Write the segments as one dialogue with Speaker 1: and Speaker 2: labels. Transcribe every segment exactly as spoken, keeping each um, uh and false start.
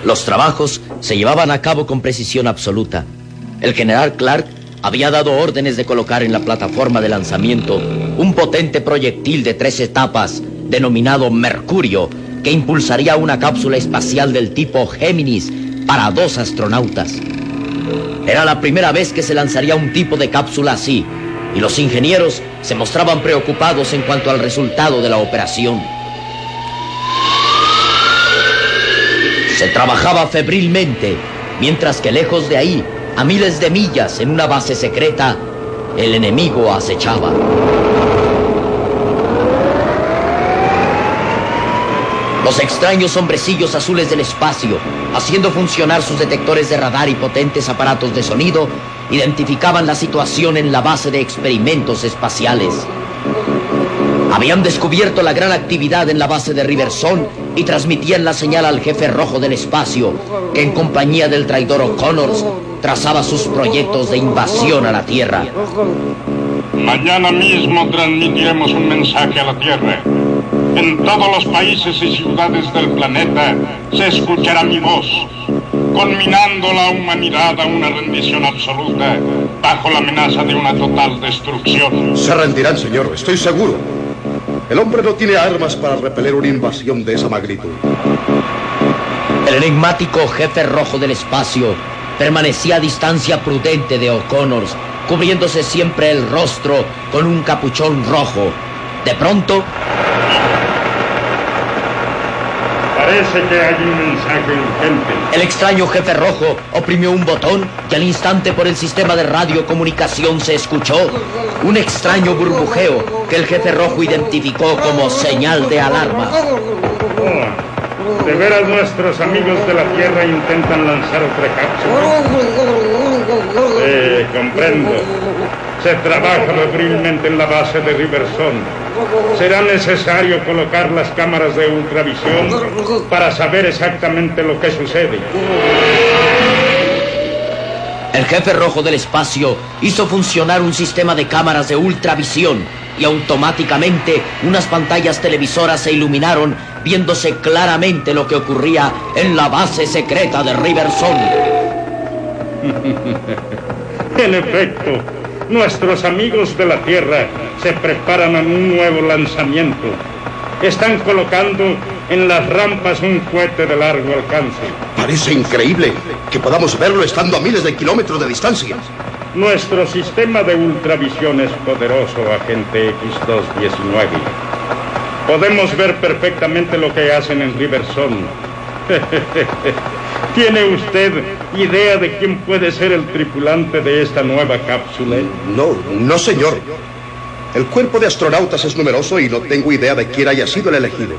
Speaker 1: Los trabajos se llevaban a cabo con precisión absoluta. El general Clark había dado órdenes de colocar en la plataforma de lanzamiento un potente proyectil de tres etapas, denominado Mercurio, que impulsaría una cápsula espacial del tipo Géminis para dos astronautas. Era la primera vez que se lanzaría un tipo de cápsula así, y los ingenieros se mostraban preocupados en cuanto al resultado de la operación. Se trabajaba febrilmente, mientras que lejos de ahí, a miles de millas en una base secreta, el enemigo acechaba. Los extraños hombrecillos azules del espacio, haciendo funcionar sus detectores de radar y potentes aparatos de sonido, identificaban la situación en la base de experimentos espaciales. Habían descubierto la gran actividad en la base de Riverson y transmitían la señal al jefe rojo del espacio, que en compañía del traidor O'Connors trazaba sus proyectos de invasión a la Tierra.
Speaker 2: Mañana mismo transmitiremos un mensaje a la Tierra. En todos los países y ciudades del planeta se escuchará mi voz, conminando la humanidad a una rendición absoluta bajo la amenaza de una total destrucción.
Speaker 3: Se rendirán, señor, estoy seguro. El hombre no tiene armas para repeler una invasión de esa magnitud.
Speaker 1: El enigmático jefe rojo del espacio permanecía a distancia prudente de O'Connors, cubriéndose siempre el rostro con un capuchón rojo. De pronto...
Speaker 2: Parece que hay un mensaje urgente.
Speaker 1: El extraño jefe rojo oprimió un botón y al instante por el sistema de radiocomunicación se escuchó un extraño burbujeo que el jefe rojo identificó como señal de alarma.
Speaker 2: Oh, ¿de veras nuestros amigos de la Tierra intentan lanzar otra cápsula? Eh, comprendo. Se trabaja febrilmente en la base de Riverson. Será necesario colocar las cámaras de ultravisión para saber exactamente lo que sucede.
Speaker 1: El jefe rojo del espacio hizo funcionar un sistema de cámaras de ultravisión y automáticamente unas pantallas televisoras se iluminaron, viéndose claramente lo que ocurría en la base secreta de Riverson.
Speaker 2: En efecto, nuestros amigos de la Tierra se preparan a un nuevo lanzamiento. Están colocando en las rampas un cohete de largo alcance.
Speaker 3: Parece increíble que podamos verlo estando a miles de kilómetros de distancia.
Speaker 2: Nuestro sistema de ultravisión es poderoso, agente equis doscientos diecinueve. Podemos ver perfectamente lo que hacen en Riverson. ¿Tiene usted idea de quién puede ser el tripulante de esta nueva cápsula?
Speaker 3: No, no, señor. El cuerpo de astronautas es numeroso y no tengo idea de quién haya sido el elegido.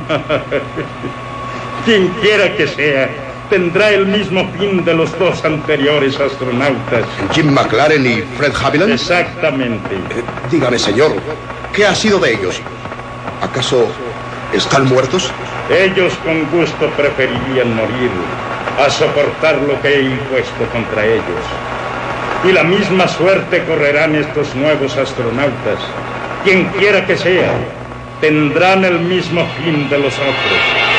Speaker 2: Quien quiera que sea, tendrá el mismo fin de los dos anteriores astronautas.
Speaker 3: ¿Jim McLaren y Fred Haviland?
Speaker 2: Exactamente.
Speaker 3: Eh, dígame, señor, ¿qué ha sido de ellos? ¿Acaso están muertos?
Speaker 2: Ellos con gusto preferirían morir a soportar lo que he impuesto contra ellos. Y la misma suerte correrán estos nuevos astronautas. Quien quiera que sea, tendrán el mismo fin de los otros.